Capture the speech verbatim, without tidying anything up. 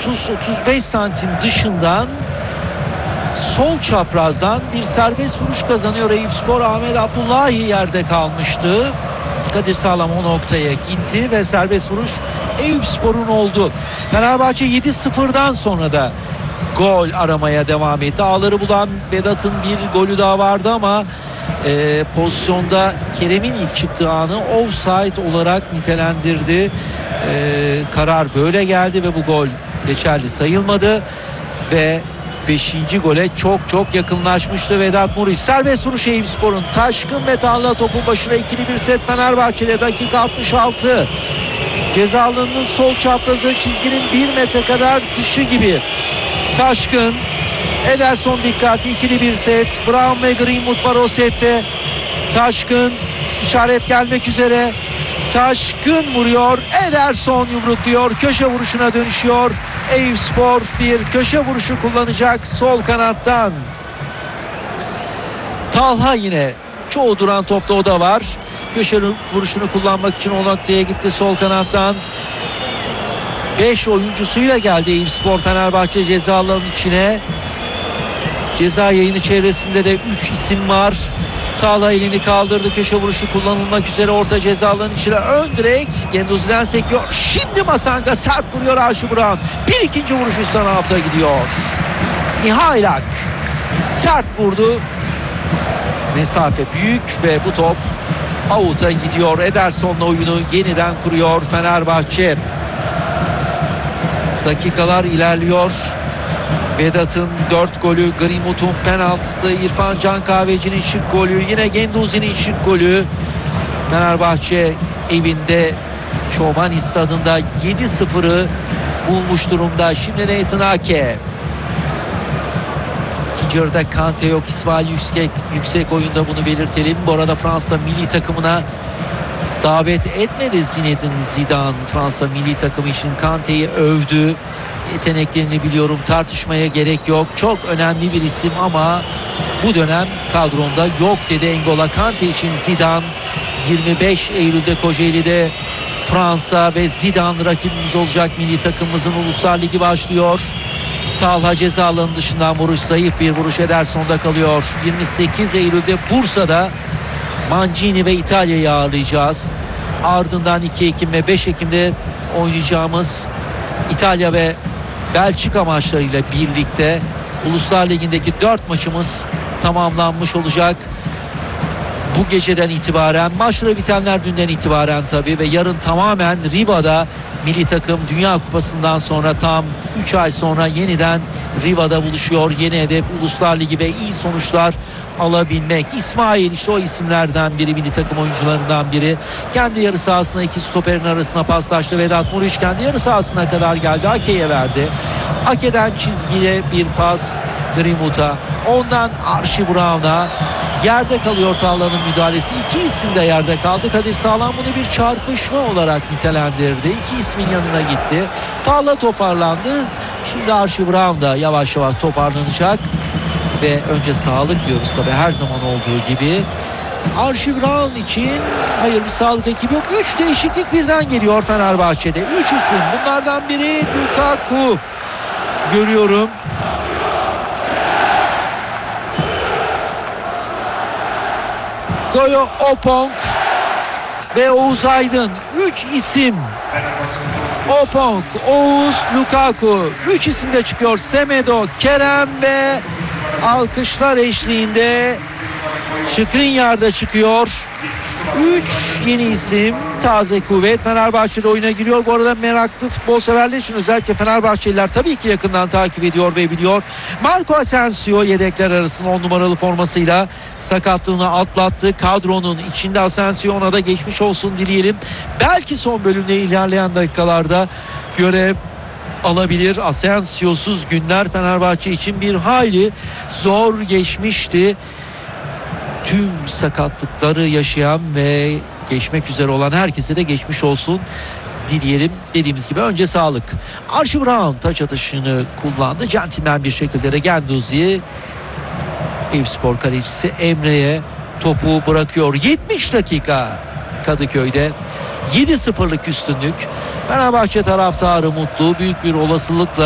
otuz otuz beş santim dışından sol çaprazdan bir serbest vuruş kazanıyor Eyüpspor. Ahmet Abdullahi yerde kalmıştı. Kadir Sağlam o noktaya gitti ve serbest vuruş Eyüpspor'un oldu. Fenerbahçe yedi sıfırdan sonra da gol aramaya devam etti. Ağları bulan Vedat'ın bir golü daha vardı ama e, pozisyonda Kerem'in ilk çıktığı anı offside olarak nitelendirdi. E, karar böyle geldi ve bu gol geçerli sayılmadı ve beşinci gole çok çok yakınlaşmıştı Vedat Muriç. Serbest vuruş Eyüpspor'un. Taşkın ve Talha topun başına, ikili bir set Fenerbahçe'de. Dakika altmış altı. Ceza alanının sol çaprazı çizginin bir metre kadar dışı gibi. Taşkın, Ederson dikkati, ikili bir set. Brown ve Greenwood var o sette. Taşkın, işaret gelmek üzere. Taşkın vuruyor. Ederson yumrukluyor. Köşe vuruşuna dönüşüyor. Eyüpspor bir köşe vuruşu kullanacak sol kanattan. Talha yine çoğu duran topta o da var. Köşe vuruşunu kullanmak için o noktaya gitti sol kanattan. beş oyuncusuyla geldi Eyüpspor Fenerbahçe ceza alanının içine. Ceza yayını çevresinde de üç isim var. Talha elini kaldırdı. Köşe vuruşu kullanılmak üzere orta ceza alanının içine. Ön direk. Genduzi'den sekiyor. Şimdi Masanga sert vuruyor Arşi Buran. Bir ikinci vuruşu sana hafta gidiyor. Mihailak sert vurdu. Mesafe büyük ve bu top out'a gidiyor. Ederson'la oyunu yeniden kuruyor Fenerbahçe. Dakikalar ilerliyor. Vedat'ın dört golü, Greenwood'un penaltısı, İrfan Can Kahveci'nin şık golü, yine Genduzi'nin şık golü. Fenerbahçe evinde Çobani Stadı'nda yedi sıfırı bulmuş durumda. Şimdi Nathan Ake. İkinci yarıda Kante yok, İsmail Yüksek, yüksek oyunda, bunu belirtelim. Bu arada Fransa milli takımına davet etmedi Zinedine Zidane. Fransa milli takımı için Kante'yi övdü. Yeteneklerini biliyorum, tartışmaya gerek yok. Çok önemli bir isim ama bu dönem kadronda yok dedi N'Golo Kante için Zidane. yirmi beş Eylül'de Kocaeli'de Fransa ve Zidane rakibimiz olacak. Milli takımımızın Uluslar Ligi başlıyor. Talha ceza alanı dışından vuruş, zayıf bir vuruş, Ederson'da kalıyor. yirmi sekiz Eylül'de Bursa'da Mancini ve İtalya'yı ağırlayacağız. Ardından iki Ekim ve beş Ekim'de oynayacağımız İtalya ve Belçika maçlarıyla birlikte Uluslar Ligi'ndeki dört maçımız tamamlanmış olacak. Bu geceden itibaren, maçları bitenler dünden itibaren tabii, ve yarın tamamen Riva'da milli takım Dünya Kupası'ndan sonra tam üç ay sonra yeniden Riva'da buluşuyor. Yeni hedef Uluslar Ligi ve iyi sonuçlar alabilmek. İsmail işte o isimlerden biri, milli takım oyuncularından biri. Kendi yarı sahasına iki stoperin arasına paslaştı. Vedat Muriç kendi yarı sahasına kadar geldi. Ake'ye verdi. Ake'den çizgiye bir pas Greenwood'a. Ondan Archie Brown'a. Yerde kalıyor Talha'nın müdahalesi. İki isim de yerde kaldı. Kadir Sağlam bunu bir çarpışma olarak nitelendirdi. İki ismin yanına gitti. Talha toparlandı. Şimdi Archie Brown da yavaş yavaş toparlanacak. Ve önce sağlık diyoruz tabii, her zaman olduğu gibi. Archie Brown için hayır, bir sağlık ekibi yok. Üç değişiklik birden geliyor Fenerbahçe'de. Üç isim. Bunlardan biri Lukaku. Görüyorum. Goyo Opong ve Oğuz Aydın. Üç isim. Opong, Oğuz, Lukaku. Üç isim de çıkıyor. Semedo, Kerem ve alkışlar eşliğinde Skriniar da çıkıyor. Üç yeni isim, taze kuvvet Fenerbahçe'de oyuna giriyor. Bu arada meraklı futbol severler için, özellikle Fenerbahçeliler tabii ki yakından takip ediyor ve biliyor. Marco Asensio yedekler arasında on numaralı formasıyla sakatlığını atlattı. Kadronun içinde Asensio, ona da geçmiş olsun dileyelim. Belki son bölümde ilerleyen dakikalarda görev alabilir. Asensio'suz günler Fenerbahçe için bir hayli zor geçmişti. Tüm sakatlıkları yaşayan ve geçmek üzere olan herkese de geçmiş olsun dileyelim. Dediğimiz gibi önce sağlık. Archie Brown taç atışını kullandı. Centilmen bir şekilde de Genduzi, Eyüpspor kalecisi Emre'ye topu bırakıyor. yetmiş dakika Kadıköy'de yedi sıfırlık üstünlük. Fenerbahçe taraftarı mutlu. Büyük bir olasılıkla